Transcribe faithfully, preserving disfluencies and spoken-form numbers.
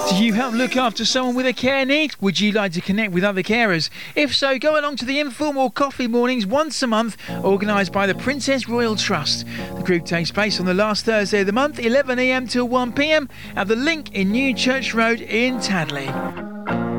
Do you help look after someone with a care need? Would you like to connect with other carers? If so, go along to the informal coffee mornings once a month, organised by the Princess Royal Trust. The group takes place on the last Thursday of the month, eleven a m till one p m at the Link in New Church Road in Tadley.